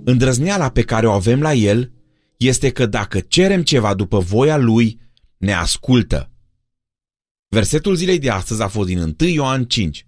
Îndrăzneala pe care o avem la El este că dacă cerem ceva după voia Lui, ne ascultă. Versetul zilei de astăzi a fost din 1 Ioan 5.